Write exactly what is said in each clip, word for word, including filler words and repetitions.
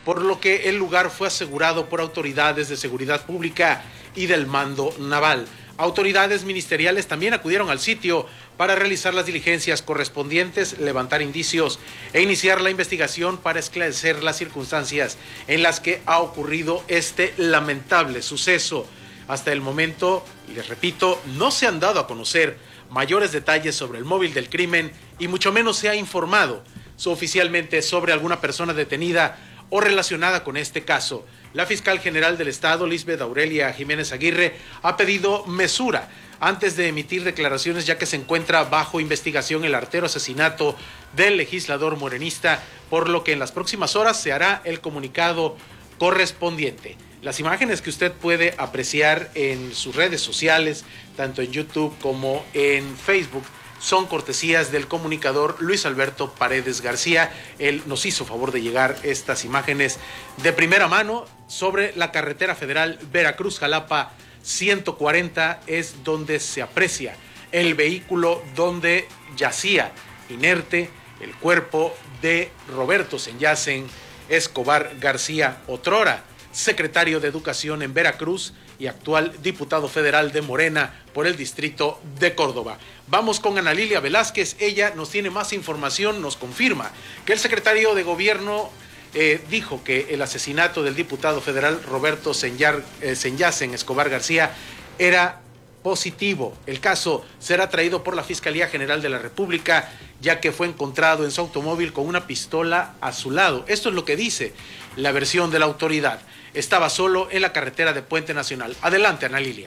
por lo que el lugar fue asegurado por autoridades de seguridad pública y del mando naval. Autoridades ministeriales también acudieron al sitio para realizar las diligencias correspondientes, levantar indicios e iniciar la investigación para esclarecer las circunstancias en las que ha ocurrido este lamentable suceso. Hasta el momento, les repito, no se han dado a conocer mayores detalles sobre el móvil del crimen y mucho menos se ha informado oficialmente sobre alguna persona detenida o relacionada con este caso. La fiscal general del Estado, Lisbeth Aurelia Jiménez Aguirre, ha pedido mesura antes de emitir declaraciones, ya que se encuentra bajo investigación el artero asesinato del legislador morenista, por lo que en las próximas horas se hará el comunicado correspondiente. Las imágenes que usted puede apreciar en sus redes sociales, tanto en YouTube como en Facebook, son cortesías del comunicador Luis Alberto Paredes García. Él nos hizo favor de llegar estas imágenes de primera mano sobre la carretera federal Veracruz-Jalapa ciento cuarenta, es donde se aprecia el vehículo donde yacía inerte el cuerpo de Roberto Senyacen Escobar García, otrora secretario de Educación en Veracruz y actual diputado federal de Morena por el distrito de Córdoba. Vamos con Ana Lilia Velázquez, ella nos tiene más información, nos confirma que el secretario de Gobierno eh, dijo que el asesinato del diputado federal Roberto Senyar, eh, Senyacen Escobar García era positivo. El caso será traído por la Fiscalía General de la República, ya que fue encontrado en su automóvil con una pistola a su lado. Esto es lo que dice la versión de la autoridad. Estaba solo en la carretera de Puente Nacional. Adelante, Ana Lilia.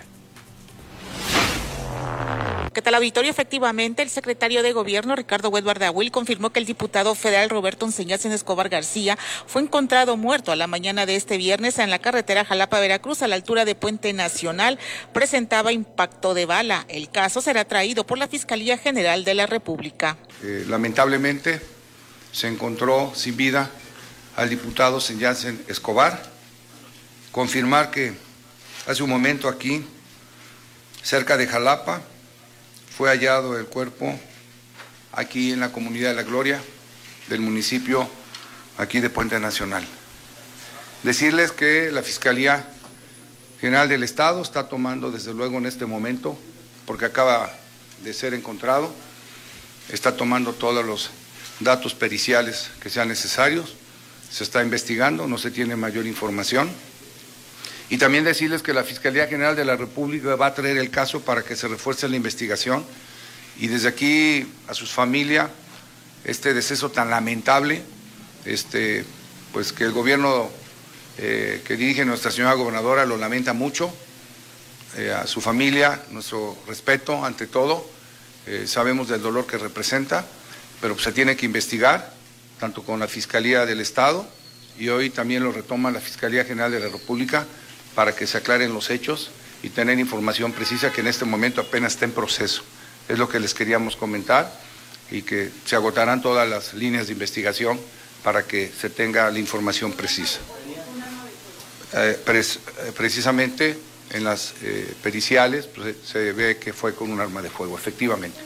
¿Qué tal, auditorio? Efectivamente, el secretario de Gobierno, Ricardo Huet Bardagüil, confirmó que el diputado federal Roberto Senyacen Escobar García fue encontrado muerto a la mañana de este viernes en la carretera Jalapa-Veracruz, a la altura de Puente Nacional. Presentaba impacto de bala. El caso será traído por la Fiscalía General de la República. Eh, lamentablemente, se encontró sin vida al diputado Senyacen Escobar. Confirmar que hace un momento aquí, cerca de Jalapa, fue hallado el cuerpo aquí en la Comunidad de la Gloria del municipio aquí de Puente Nacional. Decirles que la Fiscalía General del Estado está tomando desde luego en este momento, porque acaba de ser encontrado, está tomando todos los datos periciales que sean necesarios, se está investigando, no se tiene mayor información. Y también decirles que la Fiscalía General de la República va a traer el caso para que se refuerce la investigación y desde aquí a sus familias este deceso tan lamentable, este, pues que el gobierno eh, que dirige nuestra señora gobernadora lo lamenta mucho, eh, a su familia nuestro respeto ante todo, eh, sabemos del dolor que representa, pero pues, se tiene que investigar tanto con la Fiscalía del Estado y hoy también lo retoma la Fiscalía General de la República, para que se aclaren los hechos y tener información precisa que en este momento apenas está en proceso. Es lo que les queríamos comentar y que se agotarán todas las líneas de investigación para que se tenga la información precisa. Eh, pres, eh, precisamente en las eh, periciales pues, se ve que fue con un arma de fuego, efectivamente.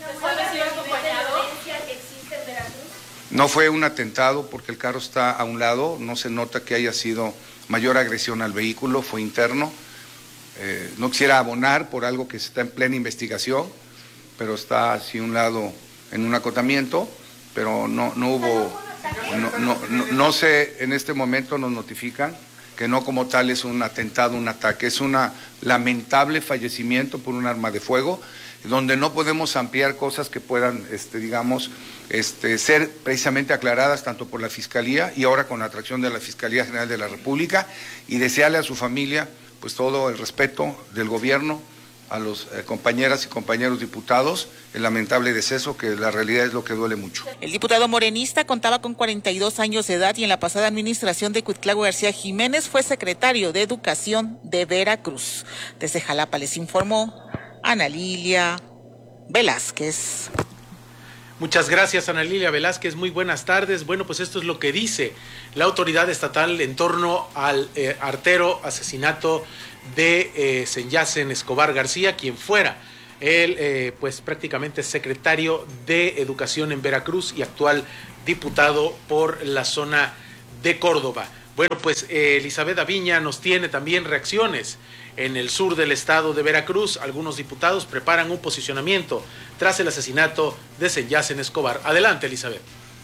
No fue un atentado porque el carro está a un lado, no se nota que haya sido mayor agresión al vehículo, fue interno. Eh, no quisiera abonar por algo que está en plena investigación, pero está así un lado en un acotamiento, pero no, no hubo, no, no, no, no sé, en este momento nos notifican que no como tal es un atentado, un ataque, es un lamentable fallecimiento por un arma de fuego, donde no podemos ampliar cosas que puedan, este, digamos, este, ser precisamente aclaradas tanto por la Fiscalía y ahora con la atracción de la Fiscalía General de la República, y desearle a su familia pues todo el respeto del gobierno, a los eh, compañeras y compañeros diputados, el lamentable deceso, que la realidad es lo que duele mucho. El diputado morenista contaba con cuarenta y dos años de edad y en la pasada administración de Cuitlagua García Jiménez fue secretario de Educación de Veracruz. Desde Jalapa les informó Ana Lilia Velázquez. Muchas gracias, Ana Lilia Velázquez. Muy buenas tardes. Bueno, pues esto es lo que dice la autoridad estatal en torno al eh, artero asesinato de eh, Senyacen Escobar García, quien fuera el eh, pues prácticamente secretario de Educación en Veracruz y actual diputado por la zona de Córdoba. Bueno, pues eh, Elizabeth Aviña nos tiene también reacciones. En el sur del estado de Veracruz, algunos diputados preparan un posicionamiento tras el asesinato de Senyacen Escobar. Adelante, Elizabeth.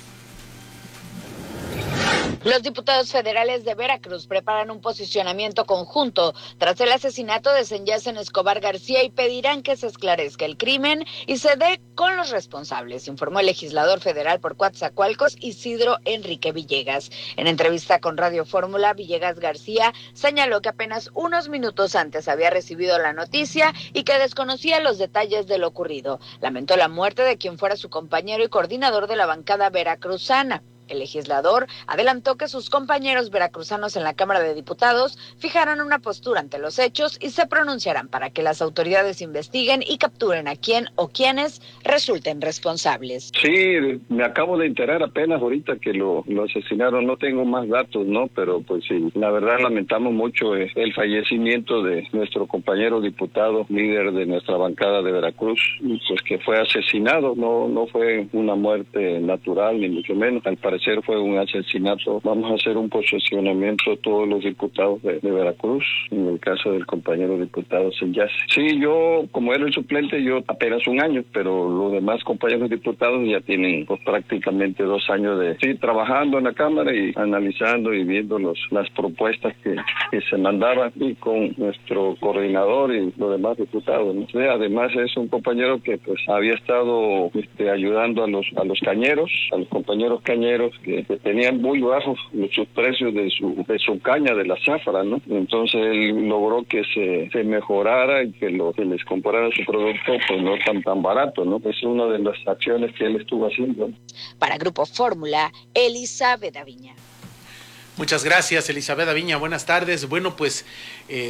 Los diputados federales de Veracruz preparan un posicionamiento conjunto tras el asesinato de Senyacen Escobar García y pedirán que se esclarezca el crimen y se dé con los responsables, informó el legislador federal por Coatzacoalcos, Isidro Enrique Villegas. En entrevista con Radio Fórmula, Villegas García señaló que apenas unos minutos antes había recibido la noticia y que desconocía los detalles de lo ocurrido. Lamentó la muerte de quien fuera su compañero y coordinador de la bancada veracruzana. El legislador adelantó que sus compañeros veracruzanos en la Cámara de Diputados fijarán una postura ante los hechos y se pronunciarán para que las autoridades investiguen y capturen a quien o quienes resulten responsables. Sí, me acabo de enterar apenas ahorita que lo, lo asesinaron, no tengo más datos, ¿no? Pero pues sí, la verdad lamentamos mucho el fallecimiento de nuestro compañero diputado, líder de nuestra bancada de Veracruz, pues que fue asesinado, no, no fue una muerte natural ni mucho menos, al parecer fue un asesinato. Vamos a hacer un posicionamiento todos los diputados de, de Veracruz, en el caso del compañero diputado Senyacen. Sí, yo, como era el suplente, yo apenas un año, pero los demás compañeros diputados ya tienen pues, prácticamente dos años de sí trabajando en la Cámara y analizando y viendo los las propuestas que, que se mandaban y con nuestro coordinador y los demás diputados, ¿no? Sí, además es un compañero que pues había estado este, ayudando a los a los cañeros, a los compañeros cañeros que, que tenían muy bajos sus precios de su de su caña, de la zafra, ¿no? Entonces él logró que se, se mejorara y que, lo, que les comprara su producto pues no tan tan barato, ¿no? Es una de las acciones que él estuvo haciendo. Para Grupo Fórmula, Elizabeth Aviña. Muchas gracias, Elizabeth Aviña. Buenas tardes. Bueno, pues eh,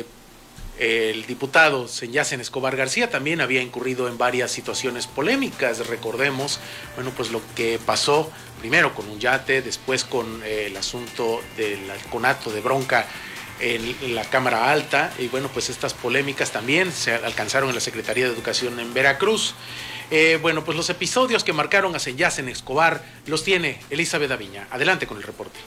el diputado Senyacen Escobar García también había incurrido en varias situaciones polémicas. Recordemos, bueno, pues lo que pasó primero con un yate, después con eh, el asunto del conato de bronca en, en la Cámara Alta, y bueno, pues estas polémicas también se alcanzaron en la Secretaría de Educación en Veracruz. Eh, bueno, pues los episodios que marcaron a Senyacen Escobar los tiene Elizabeth Aviña. Adelante con el reporte.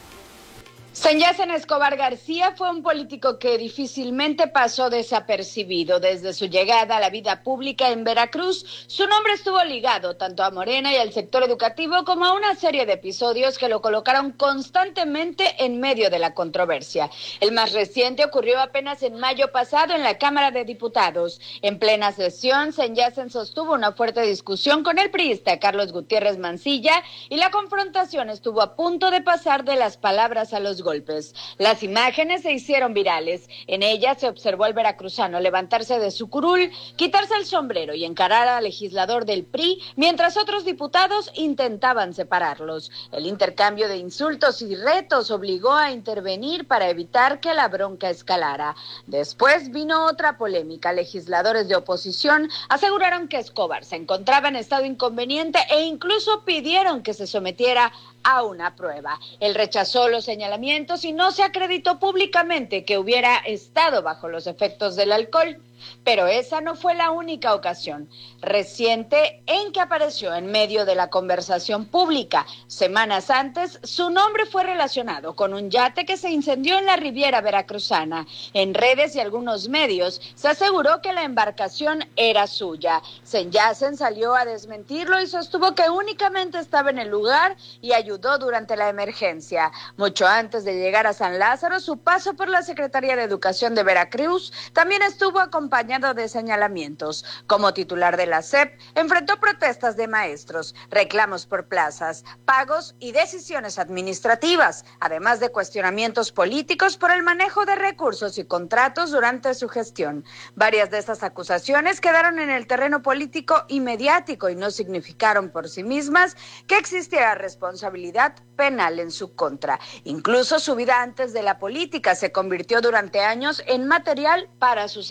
Senyacen Escobar García fue un político que difícilmente pasó desapercibido. Desde su llegada a la vida pública en Veracruz, su nombre estuvo ligado tanto a Morena y al sector educativo como a una serie de episodios que lo colocaron constantemente en medio de la controversia. El más reciente ocurrió apenas en mayo pasado en la Cámara de Diputados. En plena sesión, Senyacen sostuvo una fuerte discusión con el priista Carlos Gutiérrez Mancilla y la confrontación estuvo a punto de pasar de las palabras a los golpes. Las imágenes se hicieron virales. En ellas se observó al veracruzano levantarse de su curul, quitarse el sombrero y encarar al legislador del P R I, mientras otros diputados intentaban separarlos. El intercambio de insultos y retos obligó a intervenir para evitar que la bronca escalara. Después vino otra polémica. Legisladores de oposición aseguraron que Escobar se encontraba en estado inconveniente e incluso pidieron que se sometiera a una prueba. Él rechazó los señalamientos y no se acreditó públicamente que hubiera estado bajo los efectos del alcohol. Pero esa no fue la única ocasión reciente en que apareció en medio de la conversación pública. Semanas antes, su nombre fue relacionado con un yate que se incendió en la Riviera Veracruzana. En redes y algunos medios se aseguró que la embarcación era suya. Senyacen salió a desmentirlo y sostuvo que únicamente estaba en el lugar y ayudó durante la emergencia. Mucho antes de llegar a San Lázaro, su paso por la Secretaría de Educación de Veracruz también estuvo acompañado acompañado de señalamientos. Como titular de la S E P, enfrentó protestas de maestros, reclamos por plazas, pagos y decisiones administrativas, además de cuestionamientos políticos por el manejo de recursos y contratos durante su gestión. Varias de estas acusaciones quedaron en el terreno político y mediático y no significaron por sí mismas que existiera responsabilidad penal en su contra. Incluso su vida antes de la política se convirtió durante años en material para sus adversarios.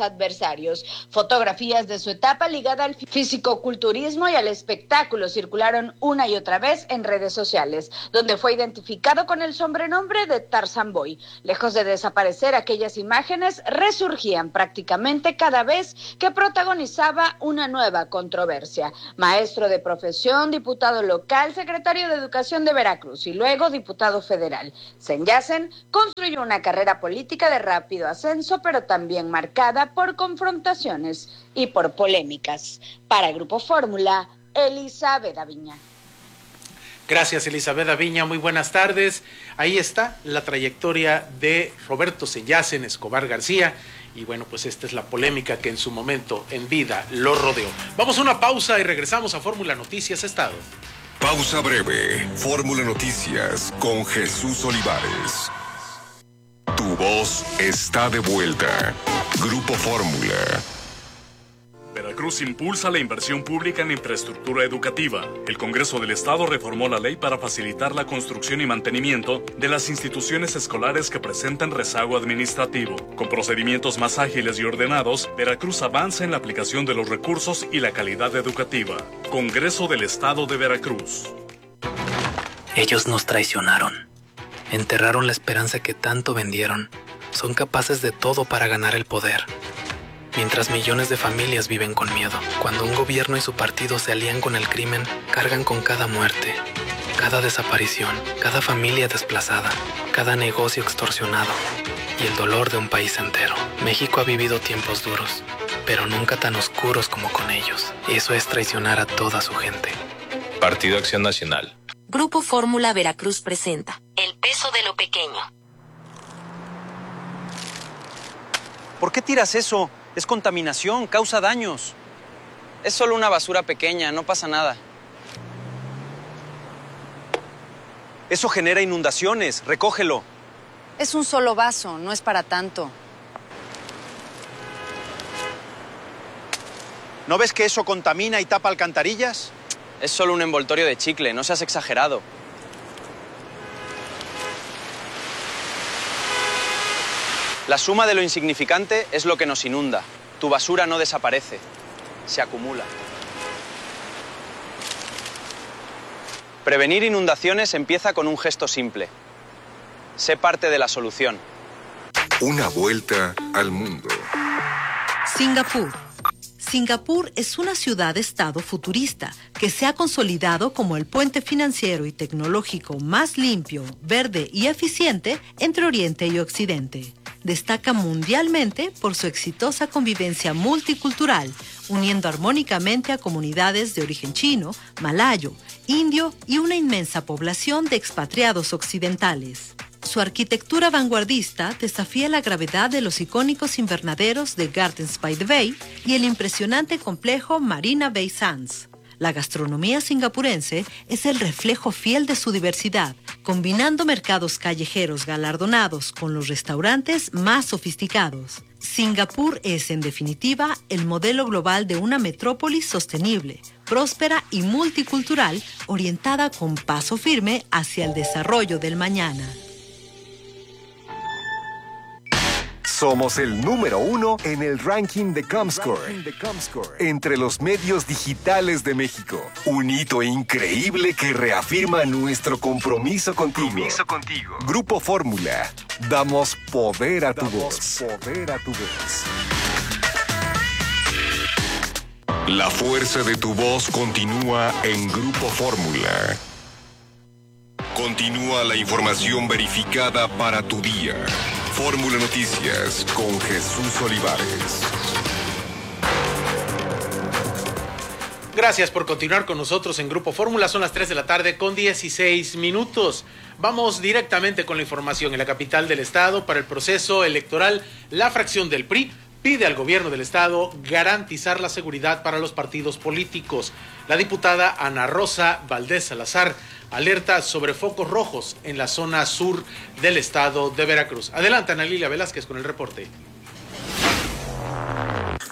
empresarios. Fotografías de su etapa ligada al fisicoculturismo y al espectáculo circularon una y otra vez en redes sociales, donde fue identificado con el sobrenombre de Tarzan Boy. Lejos de desaparecer, aquellas imágenes resurgían prácticamente cada vez que protagonizaba una nueva controversia. Maestro de profesión, diputado local, secretario de Educación de Veracruz y luego diputado federal. Senyassen construyó una carrera política de rápido ascenso, pero también marcada por confrontaciones y por polémicas. Para Grupo Fórmula, Elizabeth Aviña. Gracias, Elizabeth Aviña. Muy buenas tardes. Ahí está la trayectoria de Roberto Senyassen Escobar García. Y bueno, pues esta es la polémica que en su momento en vida lo rodeó. Vamos a una pausa y regresamos a Fórmula Noticias Estado. Pausa breve. Fórmula Noticias con Jesús Olivares. Tu voz está de vuelta. Grupo Fórmula. Veracruz impulsa la inversión pública en infraestructura educativa. El Congreso del Estado reformó la ley para facilitar la construcción y mantenimiento de las instituciones escolares que presenten rezago administrativo. Con procedimientos más ágiles y ordenados, Veracruz avanza en la aplicación de los recursos y la calidad educativa. Congreso del Estado de Veracruz. Ellos nos traicionaron. Enterraron la esperanza que tanto vendieron. Son capaces de todo para ganar el poder. Mientras millones de familias viven con miedo. Cuando un gobierno y su partido se alían con el crimen, cargan con cada muerte, cada desaparición, cada familia desplazada, cada negocio extorsionado y el dolor de un país entero. México ha vivido tiempos duros, pero nunca tan oscuros como con ellos. Eso es traicionar a toda su gente. Partido Acción Nacional. Grupo Fórmula Veracruz presenta El peso de lo pequeño. ¿Por qué tiras eso? Es contaminación, causa daños. Es solo una basura pequeña, no pasa nada. Eso genera inundaciones, recógelo. Es un solo vaso, no es para tanto. ¿No ves que eso contamina y tapa alcantarillas? Es solo un envoltorio de chicle, no seas exagerado. La suma de lo insignificante es lo que nos inunda. Tu basura no desaparece, se acumula. Prevenir inundaciones empieza con un gesto simple. Sé parte de la solución. Una vuelta al mundo. Singapur. Singapur es una ciudad-estado futurista que se ha consolidado como el puente financiero y tecnológico más limpio, verde y eficiente entre Oriente y Occidente. Destaca mundialmente por su exitosa convivencia multicultural, uniendo armónicamente a comunidades de origen chino, malayo, indio y una inmensa población de expatriados occidentales. Su arquitectura vanguardista desafía la gravedad de los icónicos invernaderos de Gardens by the Bay y el impresionante complejo Marina Bay Sands. La gastronomía singapurense es el reflejo fiel de su diversidad, combinando mercados callejeros galardonados con los restaurantes más sofisticados. Singapur es, en definitiva, el modelo global de una metrópolis sostenible, próspera y multicultural, orientada con paso firme hacia el desarrollo del mañana. Somos el número uno en el ranking de Comscore, entre los medios digitales de México. Un hito increíble que reafirma nuestro compromiso contigo. Compromiso contigo. Grupo Fórmula. Damos poder a tu voz. Poder a tu voz. La fuerza de tu voz continúa en Grupo Fórmula. Continúa la información verificada para tu día. Fórmula Noticias con Jesús Olivares. Gracias por continuar con nosotros en Grupo Fórmula. Son las tres de la tarde con dieciséis minutos. Vamos directamente con la información. En la capital del estado, para el proceso electoral, la fracción del P R I pide al gobierno del estado garantizar la seguridad para los partidos políticos. La diputada Ana Rosa Valdés Salazar alerta sobre focos rojos en la zona sur del estado de Veracruz. Adelante, Ana Lilia Velázquez con el reporte.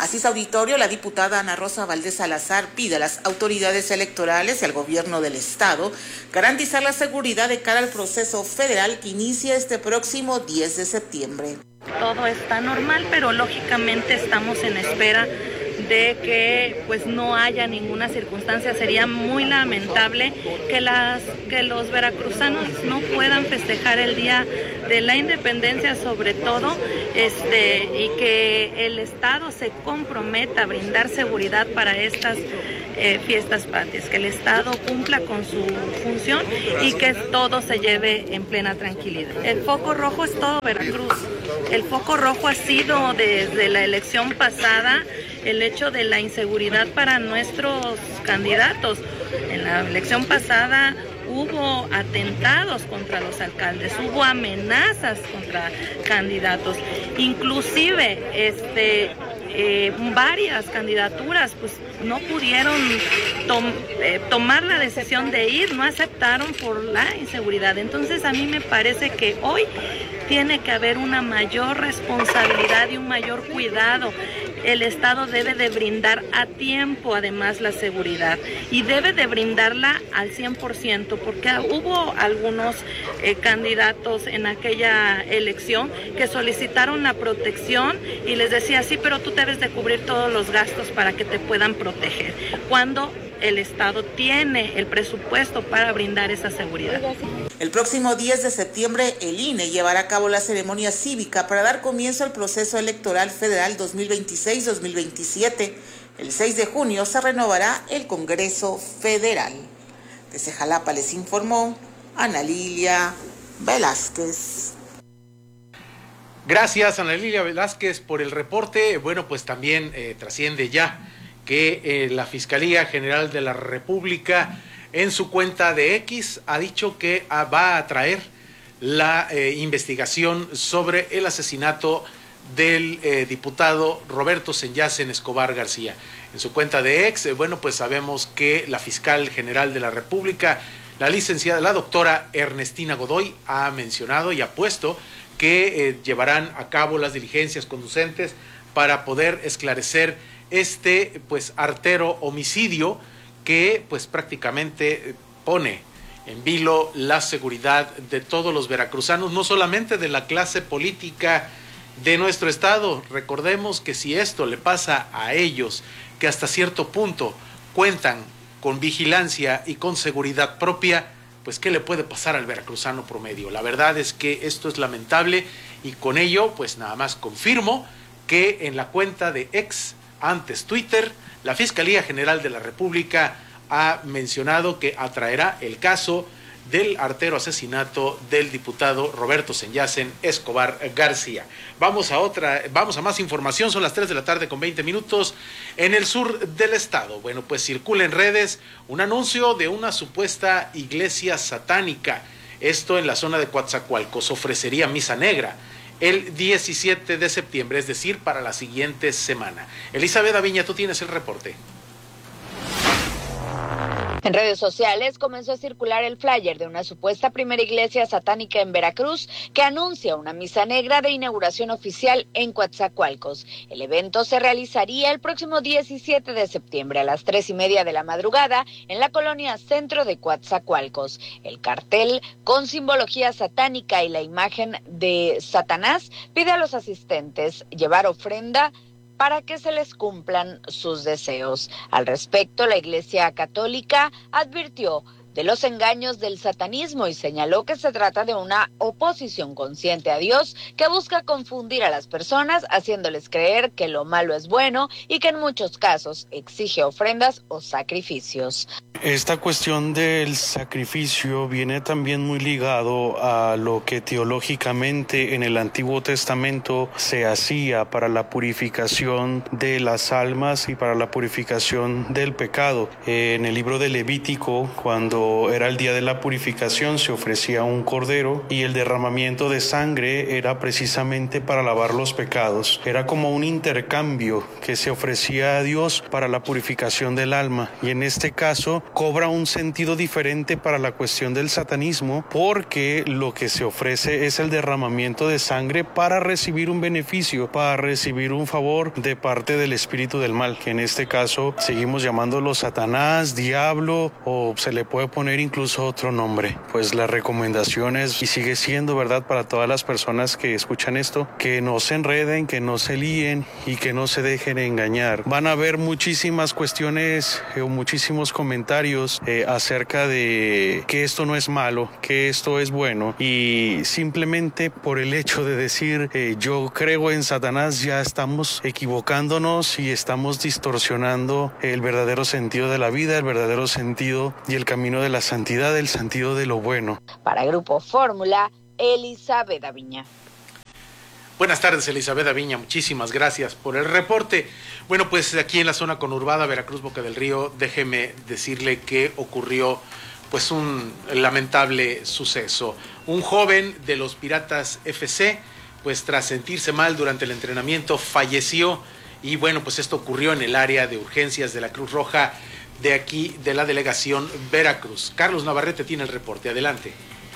Asís auditorio, la diputada Ana Rosa Valdés Salazar pide a las autoridades electorales y al gobierno del estado garantizar la seguridad de cara al proceso federal que inicia este próximo diez de septiembre. Todo está normal, pero lógicamente estamos en espera de que pues no haya ninguna circunstancia. Sería muy lamentable que las que los veracruzanos no puedan festejar el día de la independencia, sobre todo este y que el estado se comprometa a brindar seguridad para estas eh, fiestas patrias, que el estado cumpla con su función y que todo se lleve en plena tranquilidad. El foco rojo es todo Veracruz. El foco rojo ha sido desde la elección pasada el hecho de la inseguridad para nuestros candidatos. En la elección pasada hubo atentados contra los alcaldes, hubo amenazas contra candidatos, inclusive este eh, varias candidaturas pues no pudieron tom, eh, tomar la decisión de ir, no aceptaron por la inseguridad. Entonces a mí me parece que hoy tiene que haber una mayor responsabilidad y un mayor cuidado. El Estado debe de brindar a tiempo además la seguridad y debe de brindarla al cien por ciento, porque hubo algunos eh, candidatos en aquella elección que solicitaron la protección y les decía, sí, pero tú debes de cubrir todos los gastos para que te puedan proteger, cuando el Estado tiene el presupuesto para brindar esa seguridad. El próximo diez de septiembre, el I N E llevará a cabo la ceremonia cívica para dar comienzo al proceso electoral federal dos mil veintiséis dos mil veintisiete. El seis de junio se renovará el Congreso Federal. Desde Jalapa les informó Ana Lilia Velázquez. Gracias, Ana Lilia Velázquez, por el reporte. Bueno, pues también eh, trasciende ya que eh, la Fiscalía General de la República en su cuenta de X ha dicho que ah, va a traer la eh, investigación sobre el asesinato del eh, diputado Roberto Senyacen Escobar García. En su cuenta de X, eh, bueno, pues sabemos que la Fiscal General de la República, la licenciada, la doctora Ernestina Godoy, ha mencionado y ha puesto que eh, llevarán a cabo las diligencias conducentes para poder esclarecer este pues artero homicidio que pues prácticamente pone en vilo la seguridad de todos los veracruzanos, no solamente de la clase política de nuestro estado. Recordemos que si esto le pasa a ellos, que hasta cierto punto cuentan con vigilancia y con seguridad propia, pues ¿qué le puede pasar al veracruzano promedio? La verdad es que esto es lamentable y con ello pues nada más confirmo que en la cuenta de X, antes Twitter, la Fiscalía General de la República ha mencionado que atraerá el caso del artero asesinato del diputado Roberto Senyacen Escobar García. Vamos a otra, vamos a más información, son las tres de la tarde con veinte minutos en el sur del estado. Bueno, pues circula en redes un anuncio de una supuesta iglesia satánica. Esto en la zona de Coatzacoalcos ofrecería misa negra el diecisiete de septiembre, es decir, para la siguiente semana. Elizabeth Aviña, tú tienes el reporte. En redes sociales comenzó a circular el flyer de una supuesta primera iglesia satánica en Veracruz que anuncia una misa negra de inauguración oficial en Coatzacoalcos. El evento se realizaría el próximo diecisiete de septiembre a las tres y media de la madrugada en la colonia centro de Coatzacoalcos. El cartel con simbología satánica y la imagen de Satanás pide a los asistentes llevar ofrenda para que se les cumplan sus deseos. Al respecto, la Iglesia Católica advirtió de los engaños del satanismo y señaló que se trata de una oposición consciente a Dios que busca confundir a las personas haciéndoles creer que lo malo es bueno y que en muchos casos exige ofrendas o sacrificios. Esta cuestión del sacrificio viene también muy ligado a lo que teológicamente en el Antiguo Testamento se hacía para la purificación de las almas y para la purificación del pecado. En el libro de Levítico, cuando cuando era el día de la purificación se ofrecía un cordero y el derramamiento de sangre era precisamente para lavar los pecados. Era como un intercambio que se ofrecía a Dios para la purificación del alma, y en este caso cobra un sentido diferente para la cuestión del satanismo, porque lo que se ofrece es el derramamiento de sangre para recibir un beneficio, para recibir un favor de parte del espíritu del mal, que en este caso seguimos llamándolo Satanás, diablo, o se le puede poner incluso otro nombre. Pues la recomendación es, y sigue siendo verdad para todas las personas que escuchan esto, que no se enreden, que no se líen y que no se dejen engañar. Van a haber muchísimas cuestiones eh, o muchísimos comentarios eh, acerca de que esto no es malo, que esto es bueno, y simplemente por el hecho de decir eh, yo creo en Satanás ya estamos equivocándonos y estamos distorsionando el verdadero sentido de la vida, el verdadero sentido y el camino de la santidad, el sentido de lo bueno. Para Grupo Fórmula, Elizabeth Aviña. Buenas tardes, Elizabeth Aviña, muchísimas gracias por el reporte. Bueno, pues aquí en la zona conurbada Veracruz, Boca del Río, déjeme decirle que ocurrió pues un lamentable suceso. Un joven de los Piratas F C, pues tras sentirse mal durante el entrenamiento, falleció, y bueno, pues esto ocurrió en el área de urgencias de la Cruz Roja de aquí, de la delegación Veracruz. Carlos Navarrete tiene el reporte, adelante.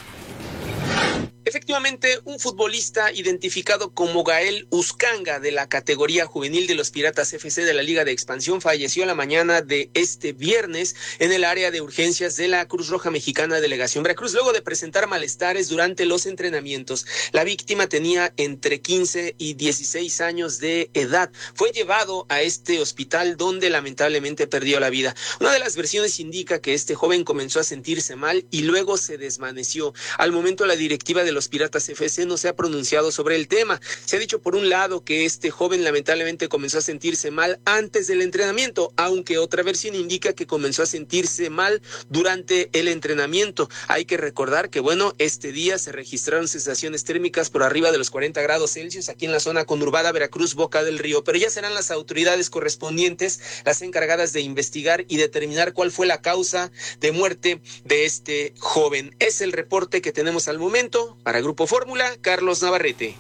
Efectivamente, un futbolista identificado como Gael Uzcanga de la categoría juvenil de los Piratas F C de la Liga de Expansión falleció la mañana de este viernes en el área de urgencias de la Cruz Roja Mexicana Delegación Veracruz, luego de presentar malestares durante los entrenamientos. La víctima tenía entre quince y dieciséis años de edad. Fue llevado a este hospital donde lamentablemente perdió la vida. Una de las versiones indica que este joven comenzó a sentirse mal y luego se desvaneció. Al momento, la directiva de los Piratas F C no se ha pronunciado sobre el tema. Se ha dicho por un lado que este joven lamentablemente comenzó a sentirse mal antes del entrenamiento, aunque otra versión indica que comenzó a sentirse mal durante el entrenamiento. Hay que recordar que, bueno, este día se registraron sensaciones térmicas por arriba de los cuarenta grados Celsius aquí en la zona conurbada Veracruz, Boca del Río, pero ya serán las autoridades correspondientes las encargadas de investigar y determinar cuál fue la causa de muerte de este joven. Es el reporte que tenemos al momento. Para Grupo Fórmula, Carlos Navarrete.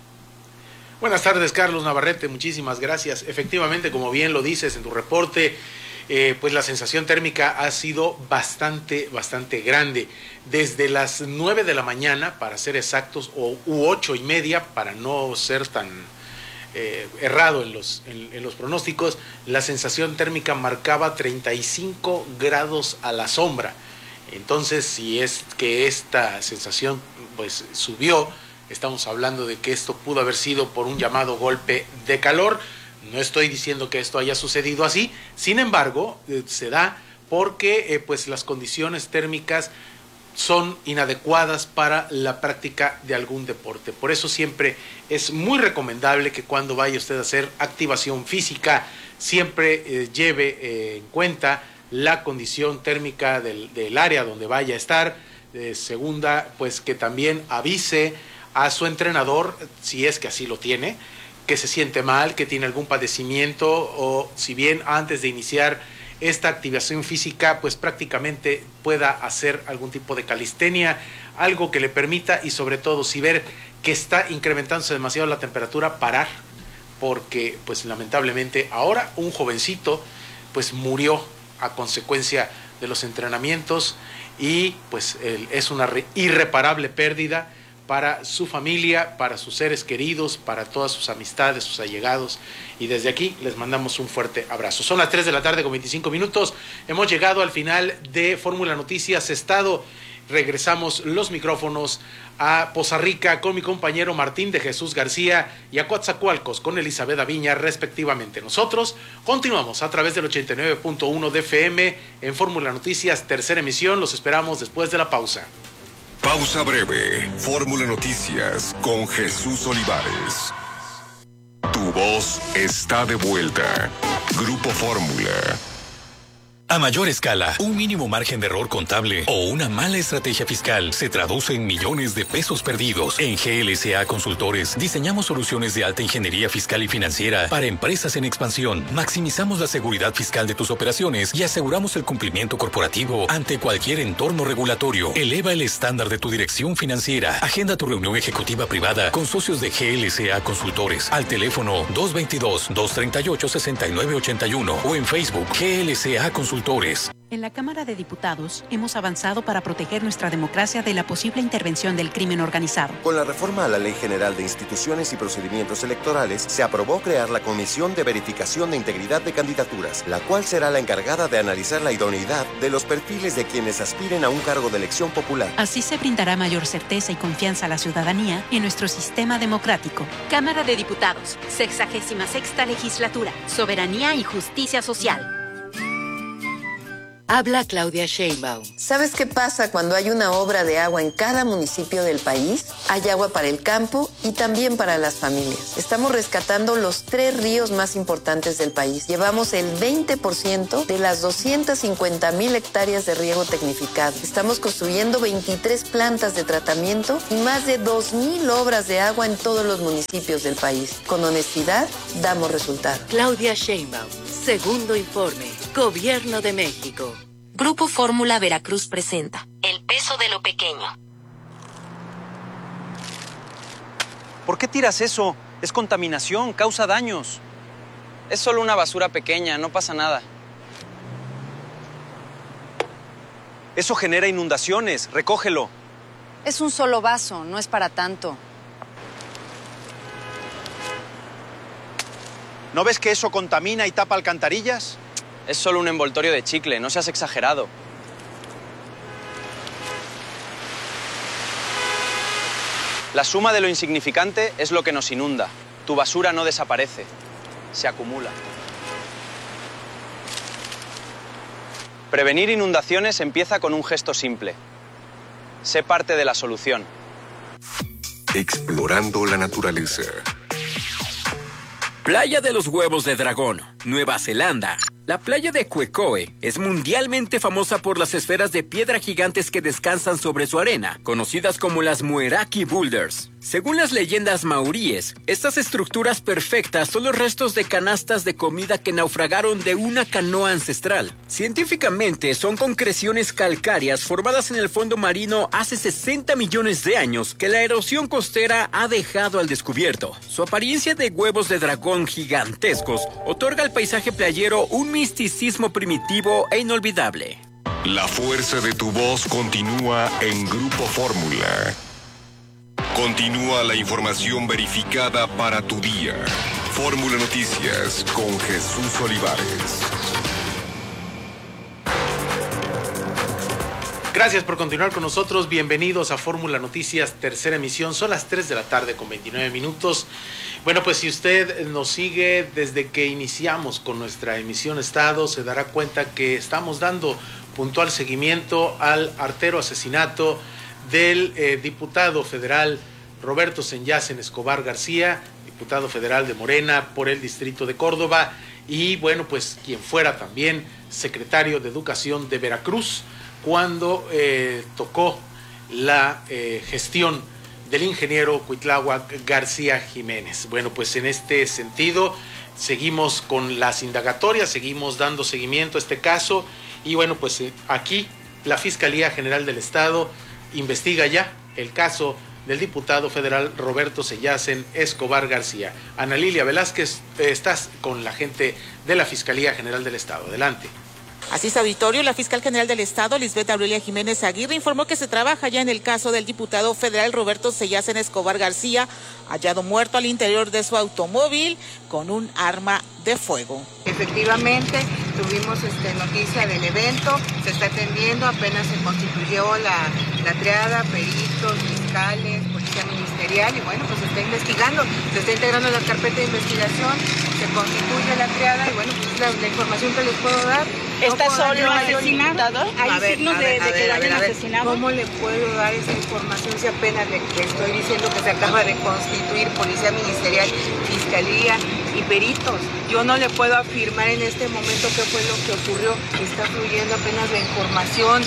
Buenas tardes, Carlos Navarrete, muchísimas gracias. Efectivamente, como bien lo dices en tu reporte, eh, pues la sensación térmica ha sido bastante, bastante grande. Desde las nueve de la mañana, para ser exactos, o u ocho y media, para no ser tan eh, errado en los, en, en los pronósticos, la sensación térmica marcaba treinta y cinco grados a la sombra. Entonces, si es que esta sensación pues subió, estamos hablando de que esto pudo haber sido por un llamado golpe de calor. No estoy diciendo que esto haya sucedido así, sin embargo, eh, se da porque eh, pues las condiciones térmicas son inadecuadas para la práctica de algún deporte. Por eso siempre es muy recomendable que cuando vaya usted a hacer activación física, siempre eh, lleve eh, en cuenta la condición térmica del, del área donde vaya a estar. Eh, segunda, pues que también avise a su entrenador, si es que así lo tiene, que se siente mal, que tiene algún padecimiento, o si bien antes de iniciar esta activación física, pues prácticamente pueda hacer algún tipo de calistenia, algo que le permita, y sobre todo si ver que está incrementándose demasiado la temperatura, parar, porque pues lamentablemente ahora un jovencito pues murió a consecuencia de los entrenamientos, y pues el, es una re, irreparable pérdida para su familia, para sus seres queridos, para todas sus amistades, sus allegados, y desde aquí les mandamos un fuerte abrazo. Son las tres de la tarde con veinticinco minutos, hemos llegado al final de Fórmula Noticias Estado. Regresamos los micrófonos a Poza Rica con mi compañero Martín de Jesús García y a Coatzacoalcos con Elizabeth Aviña respectivamente. Nosotros continuamos a través del ochenta y nueve punto uno de F M en Fórmula Noticias, tercera emisión. Los esperamos después de la pausa. Pausa breve. Fórmula Noticias con Jesús Olivares. Tu voz está de vuelta. Grupo Fórmula. A mayor escala, un mínimo margen de error contable o una mala estrategia fiscal se traduce en millones de pesos perdidos. En G L C A Consultores diseñamos soluciones de alta ingeniería fiscal y financiera para empresas en expansión. Maximizamos la seguridad fiscal de tus operaciones y aseguramos el cumplimiento corporativo ante cualquier entorno regulatorio. Eleva el estándar de tu dirección financiera. Agenda tu reunión ejecutiva privada con socios de G L C A Consultores al teléfono dos dos dos, dos tres ocho, seis nueve ocho uno o en Facebook G L C A Consultores. En la Cámara de Diputados hemos avanzado para proteger nuestra democracia de la posible intervención del crimen organizado. Con la reforma a la Ley General de Instituciones y Procedimientos Electorales, se aprobó crear la Comisión de Verificación de Integridad de Candidaturas, la cual será la encargada de analizar la idoneidad de los perfiles de quienes aspiren a un cargo de elección popular. Así se brindará mayor certeza y confianza a la ciudadanía en nuestro sistema democrático. Cámara de Diputados, sexagésima sexta legislatura, soberanía y justicia social. Habla Claudia Sheinbaum. ¿Sabes qué pasa cuando hay una obra de agua en cada municipio del país? Hay agua para el campo y también para las familias. Estamos rescatando los tres ríos más importantes del país. Llevamos el veinte por ciento de las doscientas cincuenta mil hectáreas de riego tecnificado. Estamos construyendo veintitrés plantas de tratamiento y más de dos mil obras de agua en todos los municipios del país. Con honestidad, damos resultados. Claudia Sheinbaum, segundo informe. Gobierno de México. Grupo Fórmula Veracruz presenta El peso de lo pequeño. ¿Por qué tiras eso? Es contaminación, causa daños. Es solo una basura pequeña, no pasa nada. Eso genera inundaciones, recógelo. Es un solo vaso, no es para tanto. ¿No ves que eso contamina y tapa alcantarillas? Es solo un envoltorio de chicle, no seas exagerado. La suma de lo insignificante es lo que nos inunda. Tu basura no desaparece, se acumula. Prevenir inundaciones empieza con un gesto simple. Sé parte de la solución. Explorando la naturaleza. Playa de los Huevos de Dragón, Nueva Zelanda. La playa de Quecoe es mundialmente famosa por las esferas de piedra gigantes que descansan sobre su arena, conocidas como las Mueraki Boulders. Según las leyendas maoríes, estas estructuras perfectas son los restos de canastas de comida que naufragaron de una canoa ancestral. Científicamente, son concreciones calcáreas formadas en el fondo marino hace sesenta millones de años que la erosión costera ha dejado al descubierto. Su apariencia de huevos de dragón gigantescos otorga al paisaje playero un misticismo primitivo e inolvidable. La fuerza de tu voz continúa en Grupo Fórmula. Continúa la información verificada para tu día. Fórmula Noticias con Jesús Olivares. Gracias por continuar con nosotros. Bienvenidos a Fórmula Noticias, tercera emisión. Son las tres de la tarde con veintinueve minutos. Bueno, pues si usted nos sigue desde que iniciamos con nuestra emisión Estado, se dará cuenta que estamos dando puntual seguimiento al artero asesinato del eh, diputado federal Roberto Senyacen Escobar García, diputado federal de Morena por el distrito de Córdoba, y bueno, pues quien fuera también secretario de Educación de Veracruz, cuando eh, tocó la eh, gestión del ingeniero Cuitláhuac García Jiménez. Bueno, pues en este sentido seguimos con las indagatorias, seguimos dando seguimiento a este caso y bueno, pues eh, aquí la Fiscalía General del Estado investiga ya el caso del diputado federal Roberto Senyacen Escobar García. Ana Lilia Velázquez, eh, estás con la gente de la Fiscalía General del Estado. Adelante. Así es, auditorio. La fiscal general del Estado, Lisbeth Aurelia Jiménez Aguirre, informó que se trabaja ya en el caso del diputado federal Roberto Senyacen Escobar García, hallado muerto al interior de su automóvil con un arma de fuego. Efectivamente, tuvimos este, noticia del evento, se está atendiendo, apenas se constituyó la, la triada, peritos, fiscales, policía ministerial y bueno, pues se está investigando, se está integrando la carpeta de investigación, se constituye la triada y bueno, pues la, la información que les puedo dar. ¿Está no solo asesinado? ¿Hay a ver, signos a ver, de, de a que ver, lo a ver, hayan a ver, asesinado? ¿Cómo le puedo dar esa información si apenas le, le estoy diciendo que se acaba de constituir policía ministerial, fiscalía y peritos? Yo no le puedo afirmar en este momento qué fue lo que ocurrió, está fluyendo apenas la información,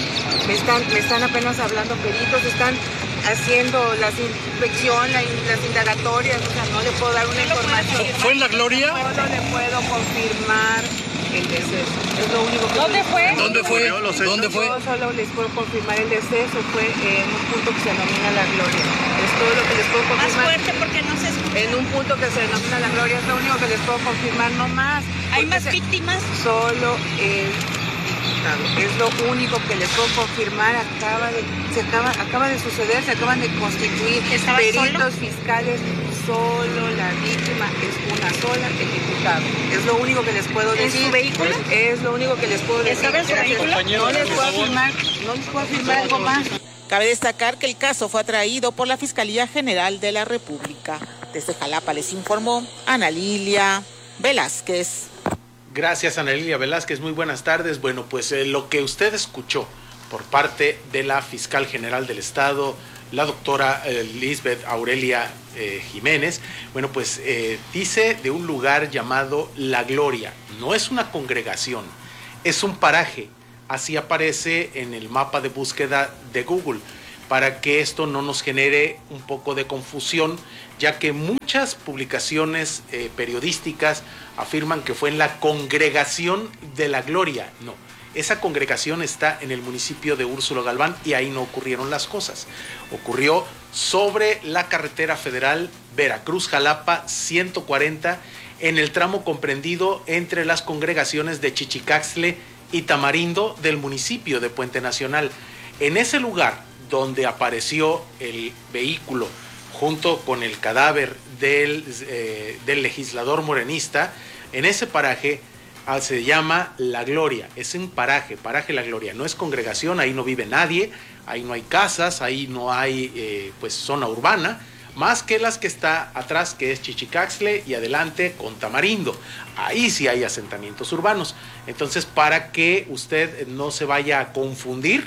me están, me están apenas hablando peritos, están haciendo la inspección, la, las indagatorias, o sea, no le puedo dar una información. ¿Fue en La Gloria? No le puedo confirmar el deceso, es lo único que... ¿Dónde fue? ¿Dónde fue? ¿Dónde fue? Yo solo les puedo confirmar el deceso, fue en un punto que se denomina La Gloria, es todo lo que les puedo confirmar. Más fuerte porque no se escucha. En un punto que se denomina La Gloria, es lo único que les puedo confirmar, no más. ¿Hay más se... víctimas? Solo el diputado, es lo único que les puedo confirmar, acaba de, se acaba, acaba de suceder, se acaban de constituir peritos solo? fiscales, solo la víctima es una sola, el diputado. Es lo único que les puedo decir. ¿En su vehículo? Es lo único que les puedo decir. ¿Estaba en su vehículo? No les puedo afirmar, no les puedo afirmar algo más. Cabe destacar que el caso fue atraído por la Fiscalía General de la República. Desde Jalapa les informó Ana Lilia Velázquez. Gracias, Ana Lilia Velázquez. Muy buenas tardes. Bueno, pues eh, lo que usted escuchó por parte de la Fiscal General del Estado, la doctora eh, Lisbeth Aurelia eh, Jiménez, bueno, pues eh, dice de un lugar llamado La Gloria. No es una congregación, es un paraje. Así aparece en el mapa de búsqueda de Google, para que esto no nos genere un poco de confusión, ya que muchas publicaciones eh, periodísticas afirman que fue en la Congregación de la Gloria. No, esa congregación está en el municipio de Úrsulo Galván y ahí no ocurrieron las cosas. Ocurrió sobre la carretera federal Veracruz-Jalapa ciento cuarenta, en el tramo comprendido entre las congregaciones de Chichicaxtle y Tamarindo del municipio de Puente Nacional. En ese lugar donde apareció el vehículo junto con el cadáver del, eh, del legislador morenista, en ese paraje ah, se llama La Gloria. Es un paraje, paraje La Gloria. No es congregación, ahí no vive nadie, ahí no hay casas, ahí no hay eh, pues zona urbana, más que las que está atrás, que es Chichicaxtle, y adelante con Tamarindo. Ahí sí hay asentamientos urbanos. Entonces, para que usted no se vaya a confundir,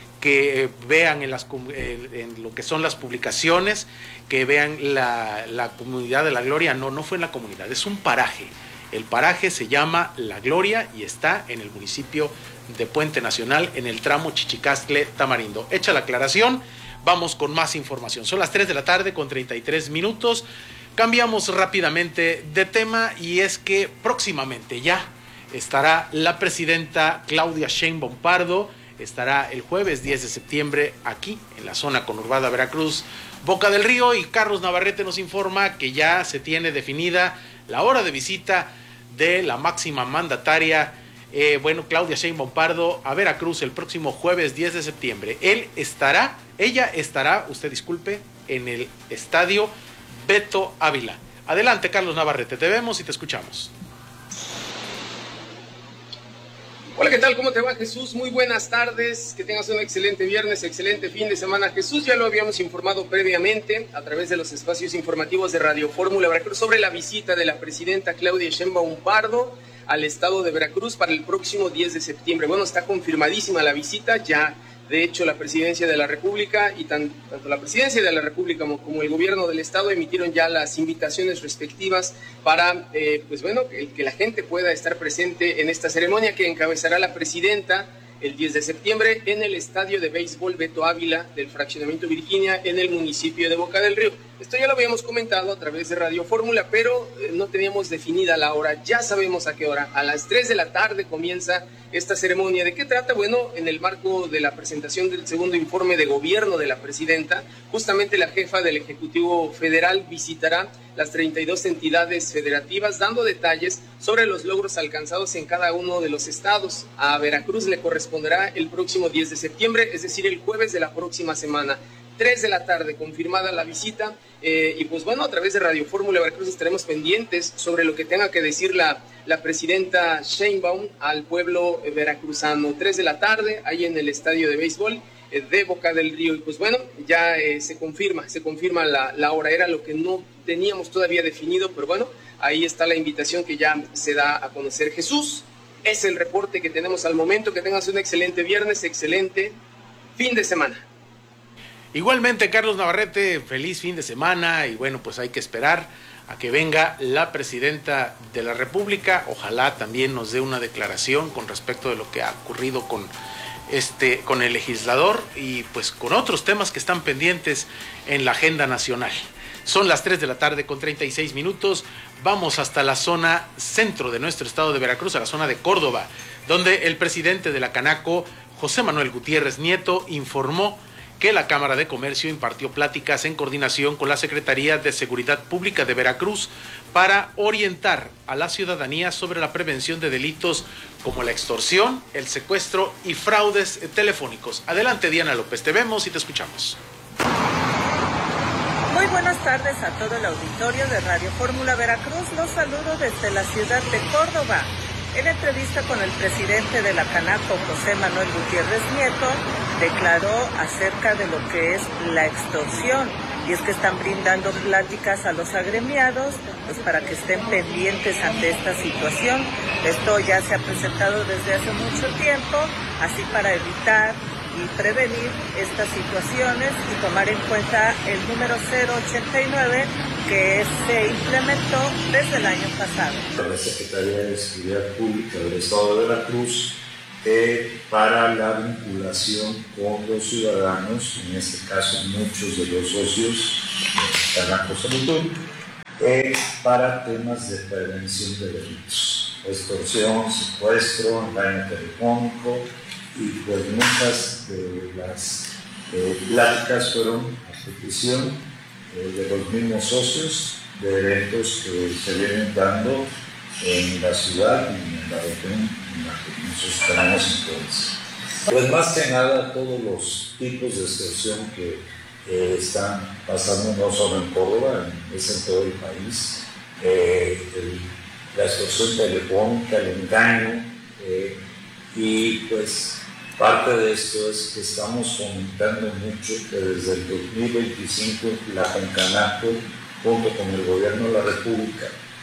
que vean en, las, en lo que son las publicaciones, que vean la, la comunidad de La Gloria. No, no fue en la comunidad, es un paraje. El paraje se llama La Gloria y está en el municipio de Puente Nacional, en el tramo Chichicaxtle-Tamarindo. Hecha la aclaración, vamos con más información. Son las tres de la tarde con treinta y tres minutos. Cambiamos rápidamente de tema y es que próximamente ya estará la presidenta Claudia Sheinbaum Pardo. Estará el jueves diez de septiembre aquí en la zona conurbada Veracruz, Boca del Río, y Carlos Navarrete nos informa que ya se tiene definida la hora de visita de la máxima mandataria, eh, bueno, Claudia Sheinbaum Pardo, a Veracruz el próximo jueves diez de septiembre. Él estará, ella estará, usted disculpe, en el estadio Beto Ávila. Adelante, Carlos Navarrete, te vemos y te escuchamos. Hola, ¿qué tal? ¿Cómo te va, Jesús? Muy buenas tardes, que tengas un excelente viernes, excelente fin de semana. Jesús, ya lo habíamos informado previamente a través de los espacios informativos de Radio Fórmula Veracruz sobre la visita de la presidenta Claudia Sheinbaum Pardo al estado de Veracruz para el próximo diez de septiembre. Bueno, está confirmadísima la visita, ya de hecho la presidencia de la República y tan, tanto la presidencia de la República como, como el gobierno del estado emitieron ya las invitaciones respectivas para, eh, pues bueno, que, que la gente pueda estar presente en esta ceremonia que encabezará la presidenta el diez de septiembre en el estadio de béisbol Beto Ávila del fraccionamiento Virginia en el municipio de Boca del Río. Esto ya lo habíamos comentado a través de Radio Fórmula, pero eh, no teníamos definida la hora. Ya sabemos a qué hora. A las tres de la tarde comienza esta ceremonia. ¿De qué trata? Bueno, en el marco de la presentación del segundo informe de gobierno de la presidenta, justamente la jefa del Ejecutivo Federal visitará las treinta y dos entidades federativas, dando detalles sobre los logros alcanzados en cada uno de los estados. A Veracruz le corresponderá el próximo diez de septiembre, es decir, el jueves de la próxima semana. tres de la tarde, confirmada la visita, eh, y pues bueno, a través de Radio Fórmula Veracruz estaremos pendientes sobre lo que tenga que decir la, la presidenta Sheinbaum al pueblo veracruzano. tres de la tarde, ahí en el estadio de béisbol, eh, de Boca del Río. Y pues bueno, ya eh, se confirma, se confirma la, la hora, era lo que no teníamos todavía definido, pero bueno, ahí está la invitación que ya se da a conocer. Jesús, es el reporte que tenemos al momento. Que tengas un excelente viernes, excelente fin de semana. Igualmente, Carlos Navarrete, feliz fin de semana y bueno, pues hay que esperar a que venga la presidenta de la República. Ojalá también nos dé una declaración con respecto de lo que ha ocurrido con este, con el legislador y pues con otros temas que están pendientes en la agenda nacional. Son las tres de la tarde con treinta y seis minutos. Vamos hasta la zona centro de nuestro estado de Veracruz, a la zona de Córdoba, donde el presidente de la Canaco, José Manuel Gutiérrez Nieto, informó que la Cámara de Comercio impartió pláticas en coordinación con la Secretaría de Seguridad Pública de Veracruz para orientar a la ciudadanía sobre la prevención de delitos como la extorsión, el secuestro y fraudes telefónicos. Adelante, Diana López, te vemos y te escuchamos. Muy buenas tardes a todo el auditorio de Radio Fórmula Veracruz. Los saludo desde la ciudad de Córdoba. En entrevista con el presidente de la Canaco, José Manuel Gutiérrez Nieto, declaró acerca de lo que es la extorsión. Y es que están brindando pláticas a los agremiados, pues para que estén pendientes ante esta situación. Esto ya se ha presentado desde hace mucho tiempo, así para evitar y prevenir estas situaciones y tomar en cuenta el número cero ochenta y nueve que se implementó desde el año pasado. La Secretaría de Seguridad Pública del Estado de Veracruz eh, para la vinculación con los ciudadanos, en este caso muchos de los socios de Canaco Salud, eh, para temas de prevención de delitos, extorsión, secuestro, engaño telefónico. Y pues muchas de las eh, pláticas fueron a petición eh, de los mismos socios de eventos que se vienen dando en la ciudad y en la región en la que nosotros tenemos influencia. Pues más que nada todos los tipos de extorsión que eh, están pasando no solo en Córdoba, es en todo el país, eh, el, la extorsión telefónica, el engaño eh, y pues parte de esto es que estamos fomentando mucho que desde el dos mil veinticinco la Concanaco, junto con el Gobierno de la República,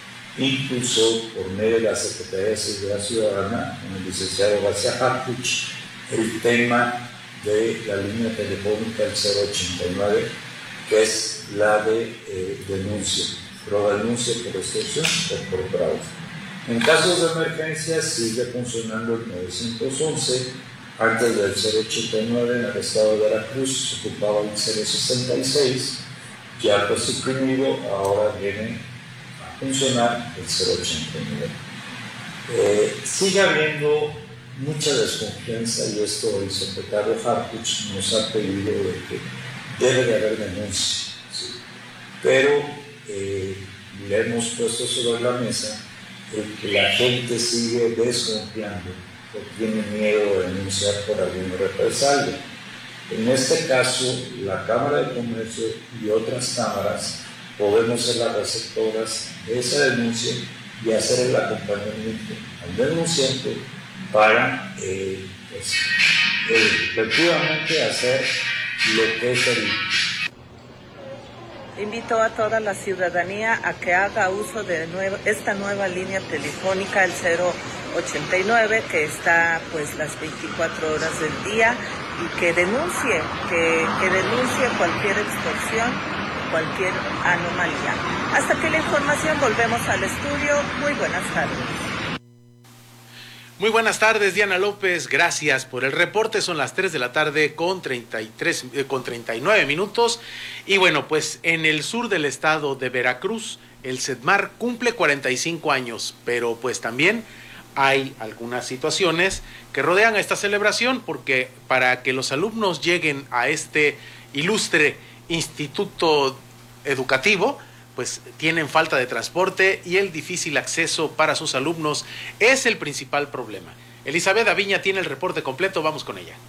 impulsó por medio de la Secretaría de Seguridad Ciudadana, con el licenciado García Harfuch, el tema de la línea telefónica del cero ochenta y nueve, que es la de eh, denuncia, pero denuncia por extorsión o por fraude. En casos de emergencia sigue funcionando el novecientos once. Antes del cero ochenta y nueve en el estado de Veracruz se ocupaba el cero sesenta y seis, ya fue suprimido, ahora viene a funcionar el cero ochenta y nueve. Eh, sigue habiendo mucha desconfianza y esto el secretario Harfuch nos ha pedido de que debe de haber denuncia, ¿sí? Pero eh, le hemos puesto sobre la mesa el que la gente sigue desconfiando o tiene miedo de denunciar por alguna represalia. En este caso, la Cámara de Comercio y otras cámaras podemos ser las receptoras de esa denuncia y hacer el acompañamiento al denunciante para eh, pues, eh, efectivamente hacer lo que es el... Invito a toda la ciudadanía a que haga uso de nuevo, esta nueva línea telefónica, el cero ochenta y nueve, que está pues las veinticuatro horas del día, y que denuncie, que, que denuncie cualquier extorsión, cualquier anomalía. Hasta que la información, volvemos al estudio. Muy buenas tardes. Muy buenas tardes, Diana López, gracias por el reporte. Son las tres de la tarde con treinta y tres, eh, con treinta y nueve minutos. Y bueno, pues en el sur del estado de Veracruz, el CEDMAR cumple cuarenta y cinco años, pero pues también hay algunas situaciones que rodean a esta celebración, porque para que los alumnos lleguen a este ilustre instituto educativo, pues tienen falta de transporte y el difícil acceso para sus alumnos es el principal problema. Elizabeth Aviña tiene el reporte completo, vamos con ella.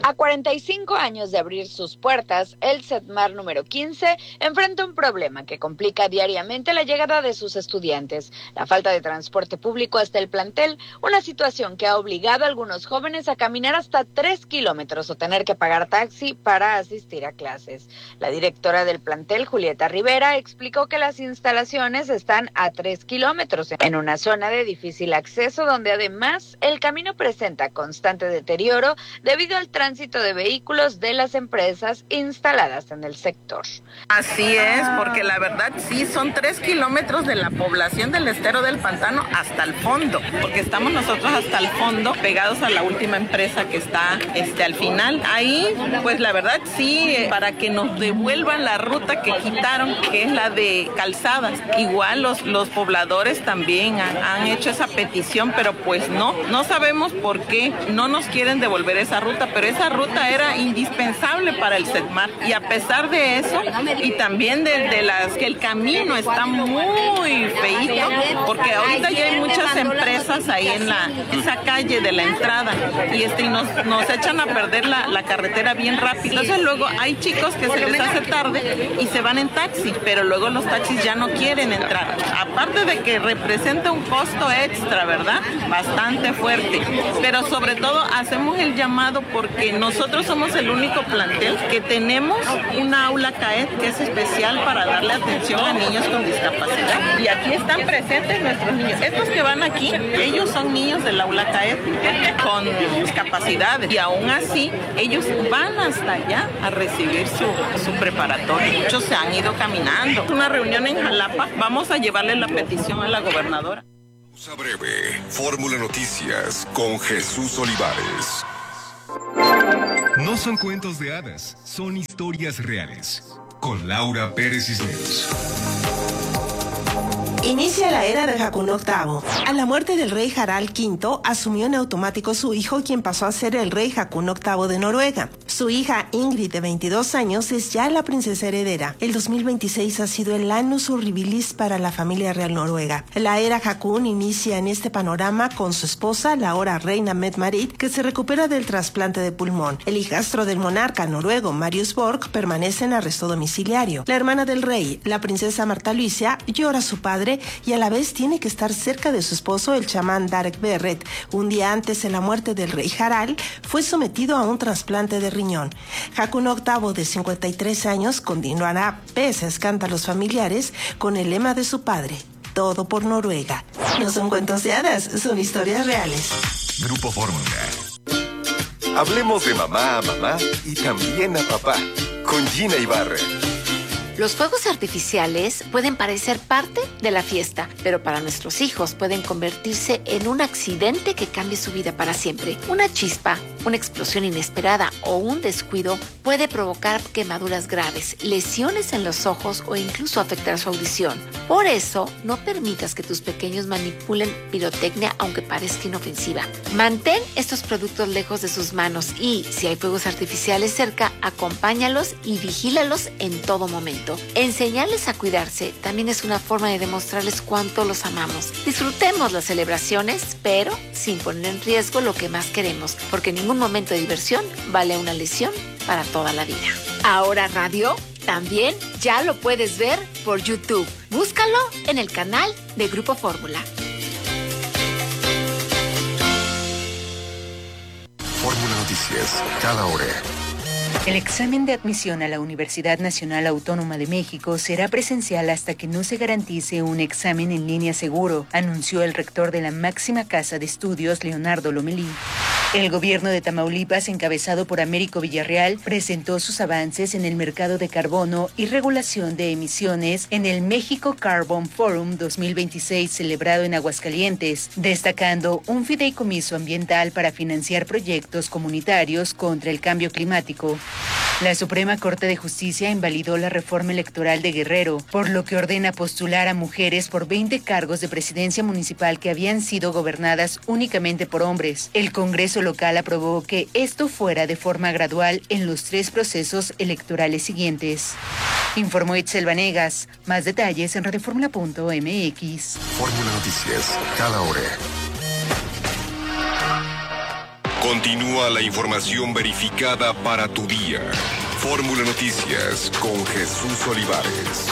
A cuarenta y cinco años de abrir sus puertas, el CEDMAR número quince enfrenta un problema que complica diariamente la llegada de sus estudiantes, la falta de transporte público hasta el plantel, una situación que ha obligado a algunos jóvenes a caminar hasta tres kilómetros o tener que pagar taxi para asistir a clases. La directora del plantel, Julieta Rivera, explicó que las instalaciones están a tres kilómetros en una zona de difícil acceso donde además el camino presenta constante deterioro debido al tránsito de vehículos de las empresas instaladas en el sector. Así es, porque la verdad sí, son tres kilómetros de la población del estero del Pantano hasta el fondo, porque estamos nosotros hasta el fondo, pegados a la última empresa que está este, al final. Ahí, pues la verdad sí, para que nos devuelvan la ruta que quitaron, que es la de calzadas. Igual los, los pobladores también han, han hecho esa petición, pero pues no, no sabemos por qué no nos quieren devolver esa ruta, pero esa ruta era indispensable para el CEDMAR, y a pesar de eso y también de, de las que el camino está muy feíto, porque ahorita ya hay muchas empresas ahí en la esa calle de la entrada y este y nos, nos echan a perder la, la carretera bien rápido. Entonces luego hay chicos que se les hace tarde y se van en taxi, pero luego los taxis ya no quieren entrar, aparte de que representa un costo extra, ¿verdad? Bastante fuerte, pero sobre todo hacemos el llamado porque nosotros somos el único plantel que tenemos una aula CAED que es especial para darle atención a niños con discapacidad. Y aquí están presentes nuestros niños. Estos que van aquí, ellos son niños del aula CAED con discapacidades. Y aún así, ellos van hasta allá a recibir su, su preparatoria. Muchos se han ido caminando. Una reunión en Jalapa, vamos a llevarle la petición a la gobernadora. Pausa breve. Fórmula Noticias con Jesús Olivares. No son cuentos de hadas, son historias reales. Con Laura Pérez Cisneros. Inicia la era de Haakon octavo. A la muerte del rey Harald quinto, asumió en automático su hijo, quien pasó a ser el rey Haakon octavo de Noruega. Su hija Ingrid, de veintidós años, es ya la princesa heredera. El dos mil veintiséis ha sido el annus horribilis para la familia real noruega. La era Haakon inicia en este panorama con su esposa, la ahora reina Mette-Marit, que se recupera del trasplante de pulmón. El hijastro del monarca noruego, Marius Borg, permanece en arresto domiciliario. La hermana del rey, la princesa Marta Luisa, llora a su padre y a la vez tiene que estar cerca de su esposo, el chamán Darek Berret. Un día antes de la muerte del rey Harald, fue sometido a un trasplante de riñón. Haakon octavo, de cincuenta y tres años, continuará, pese a escándalos familiares, con el lema de su padre: todo por Noruega. No son cuentos de hadas, son historias reales. Grupo Fórmula. Hablemos de mamá a mamá y también a papá, con Gina Ibarra. Los fuegos artificiales pueden parecer parte de la fiesta, pero para nuestros hijos pueden convertirse en un accidente que cambie su vida para siempre. Una chispa, una explosión inesperada o un descuido puede provocar quemaduras graves, lesiones en los ojos o incluso afectar su audición. Por eso, no permitas que tus pequeños manipulen pirotecnia aunque parezca inofensiva. Mantén estos productos lejos de sus manos y, si hay fuegos artificiales cerca, acompáñalos y vigílalos en todo momento. Enseñarles a cuidarse también es una forma de demostrarles cuánto los amamos. Disfrutemos las celebraciones, pero sin poner en riesgo lo que más queremos, porque ningún momento de diversión vale una lesión para toda la vida. Ahora Radio también ya lo puedes ver por YouTube. Búscalo en el canal de Grupo Fórmula. Fórmula Noticias, cada hora. El examen de admisión a la Universidad Nacional Autónoma de México será presencial hasta que no se garantice un examen en línea seguro, anunció el rector de la máxima casa de estudios, Leonardo Lomelí. El gobierno de Tamaulipas, encabezado por Américo Villarreal, presentó sus avances en el mercado de carbono y regulación de emisiones en el México Carbon Forum dos mil veintiséis celebrado en Aguascalientes, destacando un fideicomiso ambiental para financiar proyectos comunitarios contra el cambio climático. La Suprema Corte de Justicia invalidó la reforma electoral de Guerrero, por lo que ordena postular a mujeres por veinte cargos de presidencia municipal que habían sido gobernadas únicamente por hombres. El Congreso local aprobó que esto fuera de forma gradual en los tres procesos electorales siguientes. Informó Itzel Vanegas. Más detalles en radioformula punto m x. Fórmula Noticias, cada hora. Continúa la información verificada para tu día. Fórmula Noticias con Jesús Olivares.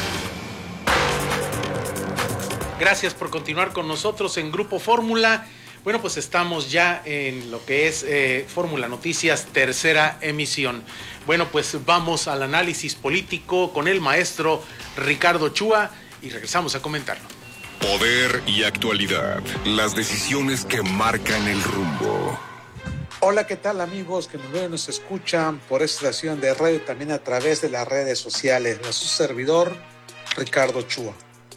Gracias por continuar con nosotros en Grupo Fórmula. Bueno, pues estamos ya en lo que es eh, Fórmula Noticias, tercera emisión. Bueno, pues vamos al análisis político con el maestro Ricardo Chua y regresamos a comentarlo. Poder y actualidad, las decisiones que marcan el rumbo. Hola, ¿qué tal amigos que nos ven y nos escuchan por esta estación de radio, también a través de las redes sociales? A su servidor, Ricardo Chua.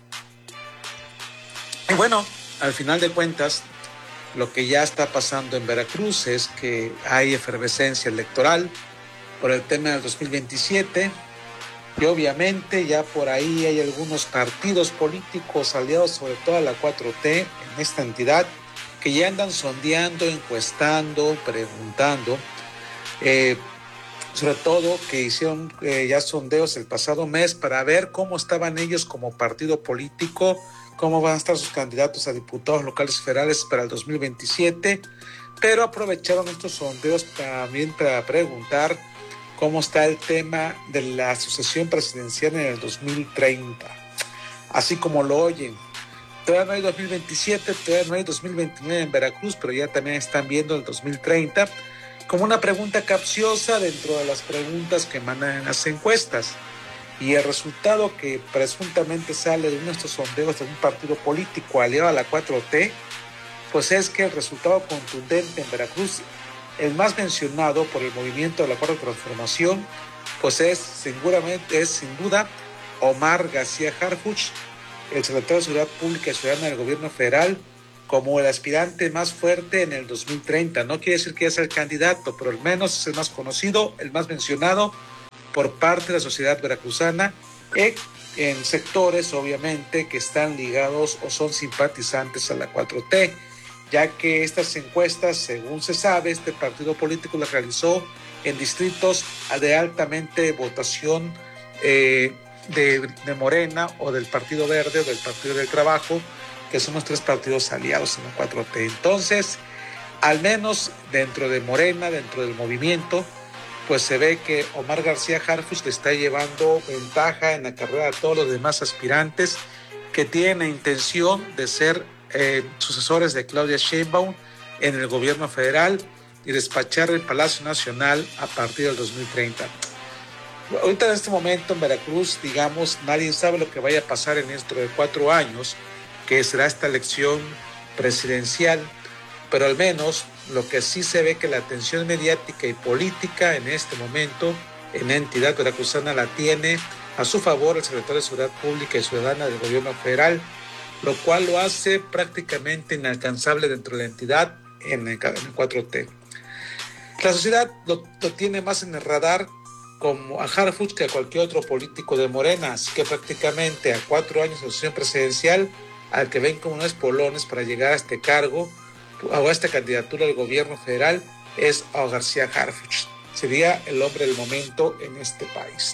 Y bueno, al final de cuentas, lo que ya está pasando en Veracruz es que hay efervescencia electoral por el tema del dos mil veintisiete y obviamente ya por ahí hay algunos partidos políticos aliados, sobre todo a la cuatro T, en esta entidad, que ya andan sondeando, encuestando, preguntando, eh, sobre todo que hicieron eh, ya sondeos el pasado mes para ver cómo estaban ellos como partido político, cómo van a estar sus candidatos a diputados locales y federales para el dos mil veintisiete, pero aprovecharon estos sondeos también para preguntar cómo está el tema de la sucesión presidencial en el dos mil treinta, así como lo oyen. Todavía no hay dos mil veintisiete, todavía no hay dos mil veintinueve en Veracruz, pero ya también están viendo el dos mil treinta como una pregunta capciosa dentro de las preguntas que mandan en las encuestas. Y el resultado que presuntamente sale de uno de estos sondeos de un partido político aliado a la cuatro T, pues es que el resultado contundente en Veracruz, el más mencionado por el movimiento de la Cuarta Transformación, pues es seguramente, es sin duda, Omar García Harfuch, el secretario de Seguridad Pública y Ciudadana del Gobierno Federal, como el aspirante más fuerte en el dos mil treinta. No quiere decir que ya sea el candidato, pero al menos es el más conocido, el más mencionado por parte de la sociedad veracruzana, eh, en sectores obviamente que están ligados o son simpatizantes a la cuatro T, ya que estas encuestas, según se sabe, este partido político las realizó en distritos de altamente votación eh, de, de Morena o del Partido Verde o del Partido del Trabajo, que son los tres partidos aliados en la cuatro T. Entonces, al menos dentro de Morena, dentro del movimiento, pues se ve que Omar García Harfuch le está llevando ventaja en la carrera a todos los demás aspirantes que tienen la intención de ser eh, sucesores de Claudia Sheinbaum en el gobierno federal y despachar el Palacio Nacional a partir del dos mil treinta. Ahorita en este momento en Veracruz, digamos, nadie sabe lo que vaya a pasar en dentro de cuatro años, que será esta elección presidencial, pero al menos lo que sí se ve que la atención mediática y política en este momento en la entidad veracruzana la tiene a su favor el secretario de Seguridad Pública y Ciudadana del Gobierno Federal, lo cual lo hace prácticamente inalcanzable dentro de la entidad en el, en el cuatro T. La sociedad lo, lo tiene más en el radar como a Harfuch que a cualquier otro político de Morena, así que prácticamente a cuatro años de la sucesión presidencial, al que ven como unos polones para llegar a este cargo o a esta candidatura al gobierno federal es a García Harfuch. Sería el hombre del momento en este país.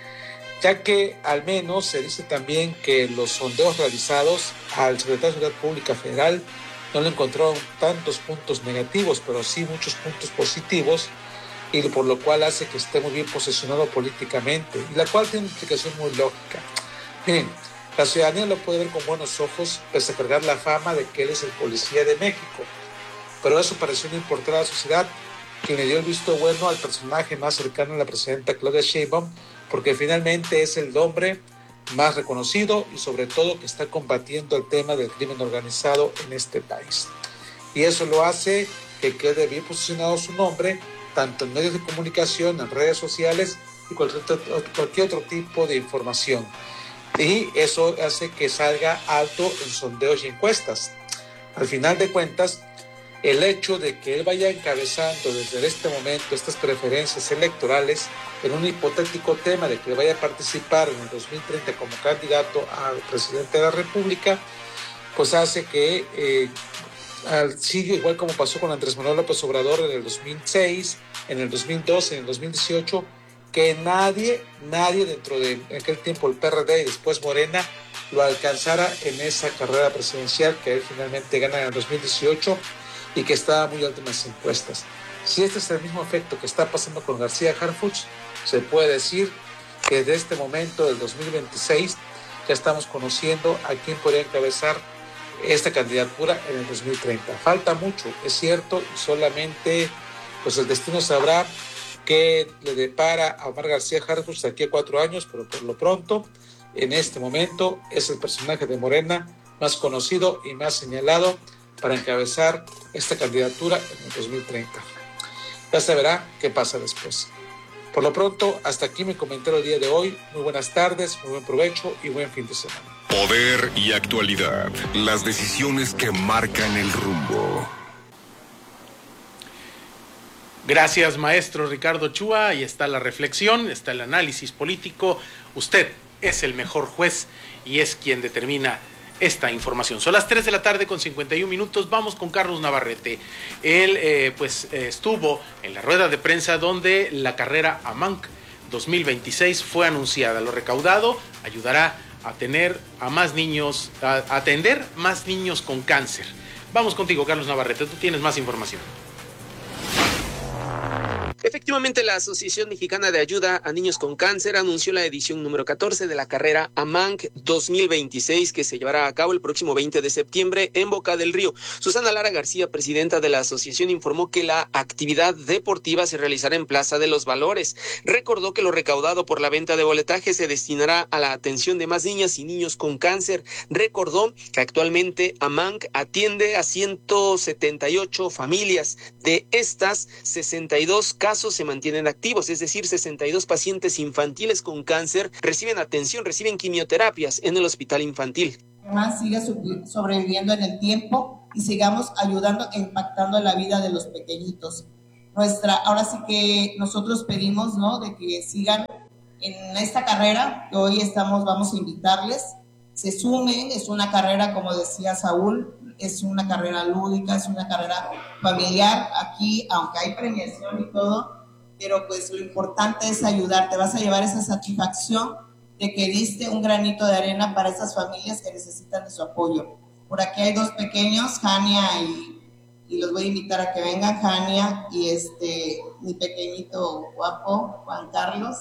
Ya que al menos se dice también que los sondeos realizados al secretario de Seguridad Pública Federal no le encontraron tantos puntos negativos, pero sí muchos puntos positivos, y por lo cual hace que esté muy bien posicionado políticamente, y la cual tiene una implicación muy lógica. Miren, la ciudadanía lo puede ver con buenos ojos, pese a cargar la fama de que él es el policía de México, pero eso pareció no importar a la sociedad, quien le dio el visto bueno al personaje más cercano a la presidenta Claudia Sheinbaum, porque finalmente es el hombre más reconocido y sobre todo que está combatiendo el tema del crimen organizado en este país. Y eso lo hace que quede bien posicionado su nombre, tanto en medios de comunicación, en redes sociales y cualquier otro, cualquier otro tipo de información. Y eso hace que salga alto en sondeos y encuestas. Al final de cuentas, el hecho de que él vaya encabezando desde este momento estas preferencias electorales en un hipotético tema de que vaya a participar en el dos mil treinta como candidato a presidente de la República, pues hace que eh, sigue igual como pasó con Andrés Manuel López Obrador en el dos mil seis, en el dos mil doce, en el dos mil dieciocho, que nadie, nadie dentro de aquel tiempo el P R D y después Morena lo alcanzara en esa carrera presidencial que él finalmente gana en el dos mil dieciocho y que estaba muy alto en las encuestas. Si este es el mismo efecto que está pasando con García Harfuch, se puede decir que desde este momento del dos mil veintiséis ya estamos conociendo a quién podría encabezar esta candidatura en el dos mil treinta. Falta mucho, es cierto, y solamente pues el destino sabrá qué le depara a Omar García Harfuch de aquí a cuatro años, pero por lo pronto, en este momento, es el personaje de Morena más conocido y más señalado para encabezar esta candidatura en el dos mil treinta. Ya se verá qué pasa después. Por lo pronto, hasta aquí mi comentario el día de hoy. Muy buenas tardes, muy buen provecho y buen fin de semana. Poder y actualidad, las decisiones que marcan el rumbo. Gracias, maestro Ricardo Chúa. Ahí está la reflexión, está el análisis político. Usted es el mejor juez y es quien determina esta información. Son las tres de la tarde con cincuenta y un minutos. Vamos con Carlos Navarrete. Él eh, pues eh, estuvo en la rueda de prensa donde la carrera AMANC dos mil veintiséis fue anunciada. Lo recaudado ayudará a tener a más niños, a, a atender más niños con cáncer. Vamos contigo, Carlos Navarrete. Tú tienes más información. Efectivamente, la Asociación Mexicana de Ayuda a Niños con Cáncer anunció la edición número catorce de la carrera AMANC dos mil veintiséis, que se llevará a cabo el próximo veinte de septiembre en Boca del Río. Susana Lara García, presidenta de la asociación, informó que la actividad deportiva se realizará en Plaza de los Valores. Recordó que lo recaudado por la venta de boletaje se destinará a la atención de más niñas y niños con cáncer. Recordó que actualmente AMANC atiende a ciento setenta y ocho familias. De estas, sesenta y dos casos se mantienen activos, es decir, sesenta y dos pacientes infantiles con cáncer reciben atención, reciben quimioterapias en el hospital infantil. Además, siga sobreviviendo en el tiempo y sigamos ayudando e impactando la vida de los pequeñitos. Nuestra, ahora sí que nosotros pedimos, ¿no?, de que sigan en esta carrera que hoy estamos, vamos a invitarles, se sumen. Es una carrera, como decía Saúl, es una carrera lúdica, es una carrera familiar. Aquí, aunque hay premiación y todo, pero pues lo importante es ayudar. Te vas a llevar esa satisfacción de que diste un granito de arena para esas familias que necesitan de su apoyo. Por aquí hay dos pequeños, Jania y, y los voy a invitar a que vengan, Jania y este, mi pequeñito guapo, Juan Carlos.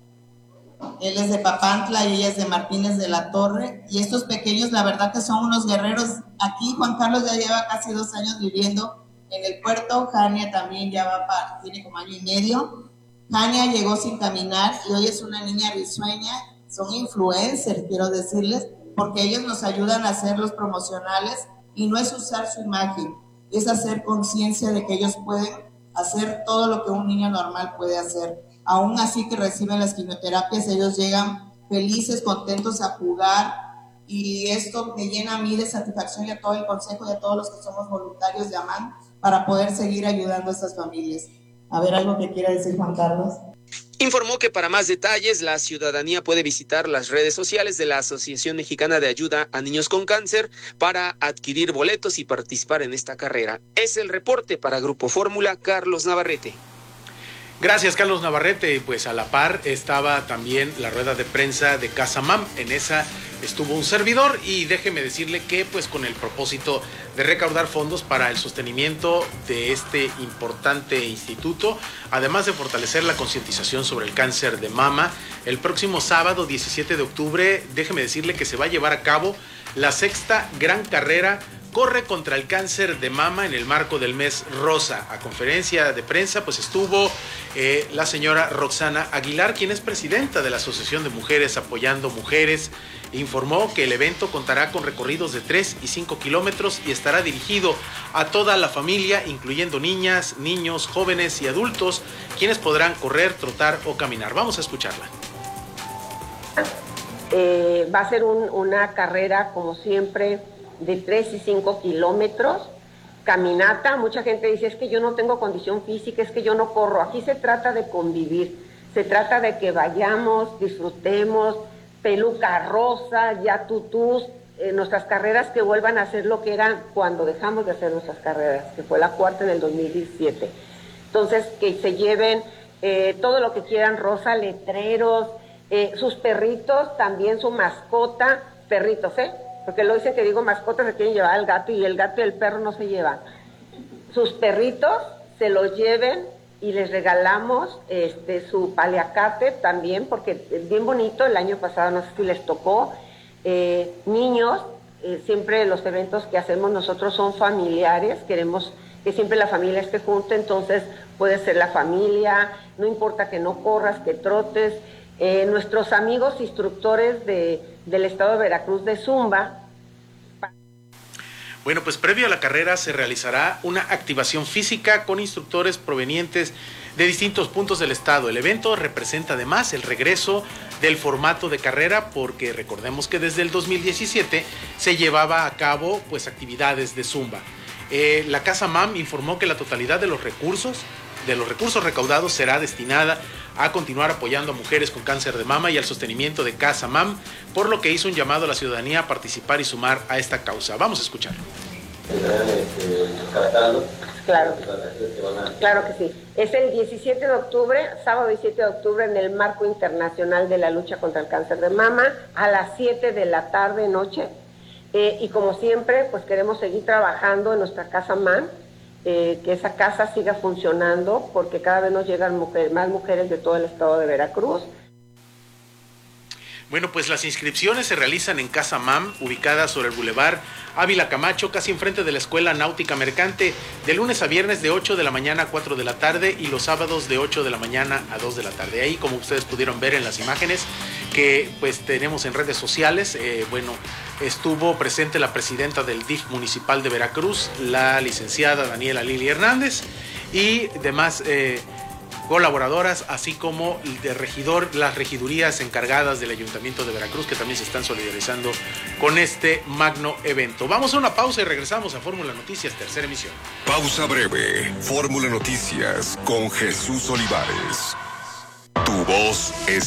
Él es de Papantla y ella es de Martínez de la Torre. Y estos pequeños, la verdad que son unos guerreros. Aquí Juan Carlos ya lleva casi dos años viviendo en el puerto. Jania también ya va para, tiene como año y medio. Jania llegó sin caminar y hoy es una niña risueña. Son influencers, quiero decirles, porque ellos nos ayudan a hacer los promocionales y no es usar su imagen, es hacer conciencia de que ellos pueden hacer todo lo que un niño normal puede hacer. Aún así que reciben las quimioterapias, ellos llegan felices, contentos a jugar, y esto me llena a mí de satisfacción y a todo el consejo y a todos los que somos voluntarios de AMAN para poder seguir ayudando a estas familias. A ver, algo que quiera decir Juan Carlos. Informó que para más detalles la ciudadanía puede visitar las redes sociales de la Asociación Mexicana de Ayuda a Niños con Cáncer para adquirir boletos y participar en esta carrera. Es el reporte para Grupo Fórmula, Carlos Navarrete. Gracias, Carlos Navarrete. Pues a la par estaba también la rueda de prensa de Casa MAM. En esa estuvo un servidor y déjeme decirle que pues con el propósito de recaudar fondos para el sostenimiento de este importante instituto, además de fortalecer la concientización sobre el cáncer de mama, el próximo sábado diecisiete de octubre, déjeme decirle que se va a llevar a cabo la sexta gran carrera Corre contra el cáncer de mama en el marco del mes rosa. A conferencia de prensa pues estuvo eh, la señora Roxana Aguilar, quien es presidenta de la Asociación de Mujeres Apoyando Mujeres. Informó que el evento contará con recorridos de tres y cinco kilómetros y estará dirigido a toda la familia, incluyendo niñas, niños, jóvenes y adultos, quienes podrán correr, trotar o caminar. Vamos a escucharla. Eh, va a ser un, una carrera, como siempre, de tres y cinco kilómetros, caminata. Mucha gente dice, es que yo no tengo condición física, es que yo no corro. Aquí se trata de convivir, se trata de que vayamos, disfrutemos, peluca rosa, ya tutús, eh, nuestras carreras que vuelvan a ser lo que eran cuando dejamos de hacer nuestras carreras, que fue la cuarta en el dos mil diecisiete. Entonces, que se lleven eh, todo lo que quieran, rosa, letreros, eh, sus perritos, también su mascota, perritos, ¿eh? Porque lo dicen que digo mascotas, se quieren llevar al gato y el gato y el perro no se llevan. sus perritos se los lleven y les regalamos este, su paliacate también, porque es bien bonito. El año pasado, no sé si les tocó, eh, niños, eh, siempre los eventos que hacemos nosotros son familiares, queremos que siempre la familia esté junta, entonces puede ser la familia, no importa que no corras, que trotes. Eh, nuestros amigos instructores de, del estado de Veracruz de Zumba. Bueno, pues previo a la carrera se realizará una activación física con instructores provenientes de distintos puntos del estado. El evento representa además el regreso del formato de carrera, porque recordemos que desde el dos mil diecisiete se llevaba a cabo pues actividades de Zumba. Eh, la Casa M A M informó que la totalidad de los recursos, de los recursos recaudados será destinada a continuar apoyando a mujeres con cáncer de mama y al sostenimiento de Casa M A M, por lo que hizo un llamado a la ciudadanía a participar y sumar a esta causa. Vamos a escucharlo. Claro, claro que sí. Es el diecisiete de octubre, sábado diecisiete de octubre, en el marco internacional de la lucha contra el cáncer de mama, a las siete de la tarde, noche. Eh, y como siempre, pues queremos seguir trabajando en nuestra Casa M A M, eh, que esa casa siga funcionando, porque cada vez nos llegan mujer, más mujeres de todo el estado de Veracruz. Bueno, pues las inscripciones se realizan en Casa M A M, ubicada sobre el Boulevard Ávila Camacho, casi enfrente de la Escuela Náutica Mercante, de lunes a viernes de ocho de la mañana a cuatro de la tarde y los sábados de ocho de la mañana a dos de la tarde. Ahí, como ustedes pudieron ver en las imágenes que pues tenemos en redes sociales, eh, bueno, estuvo presente la presidenta del D I F municipal de Veracruz, la licenciada Daniela Lili Hernández, y demás eh, colaboradoras, así como el de regidor, las regidurías encargadas del Ayuntamiento de Veracruz, que también se están solidarizando con este magno evento. Vamos a una pausa y regresamos a Fórmula Noticias, tercera emisión. Pausa breve. Fórmula Noticias con Jesús Olivares. Tu voz es